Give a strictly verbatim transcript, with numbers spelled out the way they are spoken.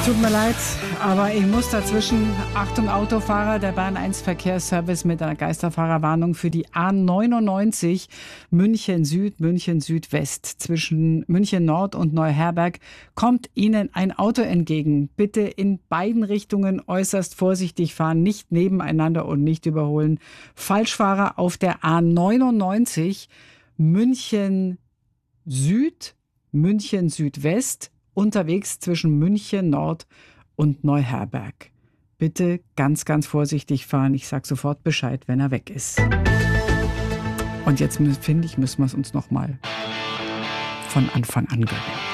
Tut mir leid, aber ich muss dazwischen. Achtung Autofahrer, der Bahn eins Verkehrsservice mit einer Geisterfahrerwarnung für die A neunundneunzig München Süd, München Südwest. Zwischen München Nord und Neuherberg kommt Ihnen ein Auto entgegen. Bitte in beiden Richtungen äußerst vorsichtig fahren, nicht nebeneinander und nicht überholen. Falschfahrer auf der A neunundneunzig München Süd, München Südwest. Unterwegs zwischen München Nord und Neuherberg. Bitte ganz, ganz vorsichtig fahren. Ich sage sofort Bescheid, wenn er weg ist. Und jetzt, finde ich, müssen wir es uns nochmal von Anfang an gönnen.